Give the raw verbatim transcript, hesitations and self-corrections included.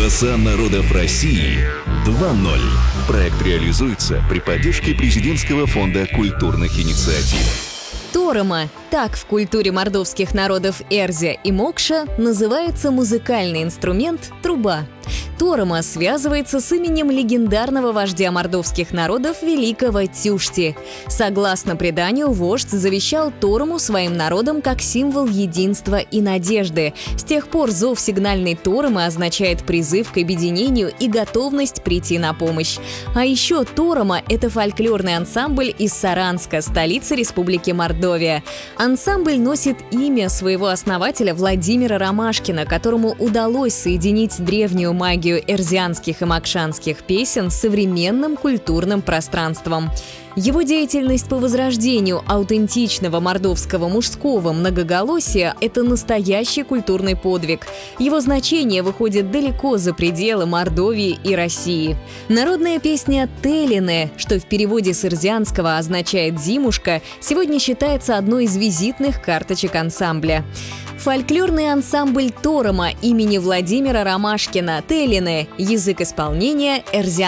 Голоса народов России два ноль. Проект реализуется при поддержке Президентского фонда культурных инициатив. Торома. Так в культуре мордовских народов Эрзя и Мокша называется музыкальный инструмент труба. Торома связывается с именем легендарного вождя мордовских народов великого Тюшти. Согласно преданию, вождь завещал Торому своим народам как символ единства и надежды. С тех пор зов сигнальной Торомы означает призыв к объединению и готовность прийти на помощь. А еще Торома – это фольклорный ансамбль из Саранска, столицы Республики Мордовия. Ансамбль носит имя своего основателя Владимира Ромашкина, которому удалось соединить древнюю магию эрзианских и мокшанских песен с современным культурным пространством. Его деятельность по возрождению аутентичного мордовского мужского многоголосия – это настоящий культурный подвиг. Его значение выходит далеко за пределы Мордовии и России. Народная песня «Телине», что в переводе с эрзианского означает «зимушка», сегодня считается одной из визитных карточек ансамбля. Фольклорный ансамбль Торома имени Владимира Ромашкина «Телине», язык исполнения эрзианский.